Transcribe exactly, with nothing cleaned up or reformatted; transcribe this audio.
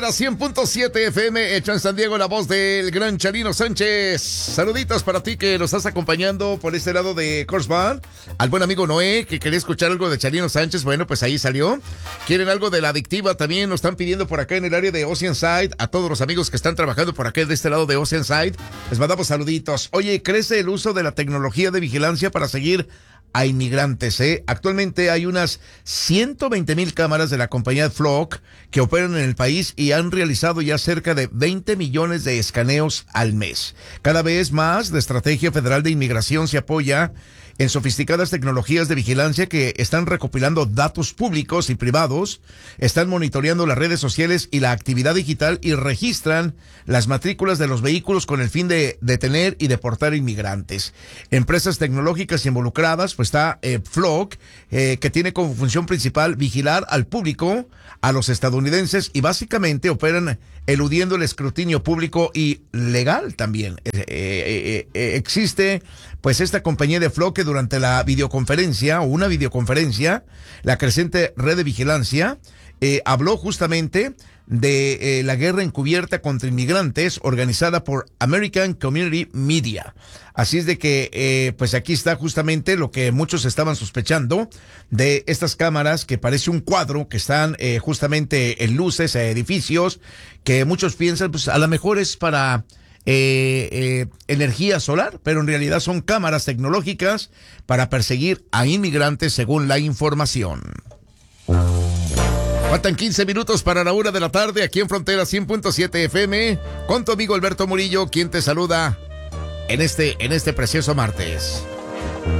Frontera cien punto siete F M, hecho en San Diego, la voz del gran Chalino Sánchez. Saluditos para ti que nos estás acompañando por este lado de Corsban. Al buen amigo Noé, que quería escuchar algo de Chalino Sánchez, bueno, pues ahí salió. Quieren algo de La Adictiva, también nos están pidiendo por acá en el área de Oceanside. A todos los amigos que están trabajando por acá de este lado de Oceanside, les mandamos saluditos. Oye, crece el uso de la tecnología de vigilancia para seguir a inmigrantes, ¿eh? Actualmente hay unas ciento veinte mil cámaras de la compañía Flock que operan en el país y han realizado ya cerca de veinte millones de escaneos al mes. Cada vez más, la Estrategia Federal de Inmigración se apoya en sofisticadas tecnologías de vigilancia que están recopilando datos públicos y privados, están monitoreando las redes sociales y la actividad digital y registran las matrículas de los vehículos con el fin de detener y deportar inmigrantes. Empresas tecnológicas involucradas, pues está eh, Flock, eh, que tiene como función principal vigilar al público, a los estadounidenses, y básicamente operan eludiendo el escrutinio público y legal también. Eh, eh, eh, existe pues esta compañía de Flock que durante la videoconferencia o una videoconferencia, la creciente red de vigilancia, eh, habló justamente de eh, la guerra encubierta contra inmigrantes organizada por American Community Media. Así es de que, eh, pues aquí está justamente lo que muchos estaban sospechando de estas cámaras, que parece un cuadro, que están eh, justamente en luces, eh, edificios, que muchos piensan, pues a lo mejor es para eh, eh, energía solar, pero en realidad son cámaras tecnológicas para perseguir a inmigrantes, según la información. Faltan quince minutos para la una de la tarde aquí en Frontera cien punto siete F M con tu amigo Alberto Murillo, quien te saluda en este, en este precioso martes.